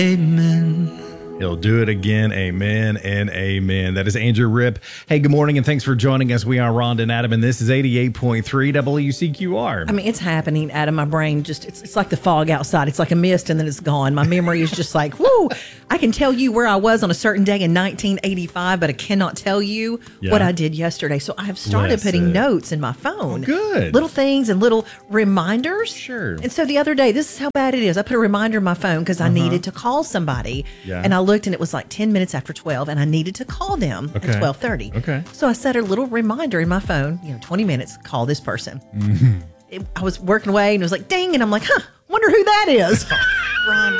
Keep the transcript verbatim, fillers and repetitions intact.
Amen. He'll do it again. Amen and amen. That is Andrew Ripp. Hey, good morning, and thanks for joining us. We are Rhonda and Adam, and this is eighty-eight point three W C Q R. I mean, it's happening, Adam. My brain just, it's, it's like the fog outside. It's like a mist, and then it's gone. My memory is just like, whoo. I can tell you where I was on a certain day in nineteen eighty-five, but I cannot tell you Yeah. what I did yesterday. So I have started Bless putting it. notes in my phone. Oh, good. Little things and little reminders. Sure. And so the other day, this is how bad it is. I put a reminder in my phone because I needed to call somebody. Yeah. And I looked, and it was like ten minutes after twelve, and I needed to call them Okay. at twelve thirty. Okay. So I set a little reminder in my phone, you know, twenty minutes, call this person. Mm-hmm. It, I was working away, and it was like, ding, and I'm like, huh, wonder who that is. Rhonda.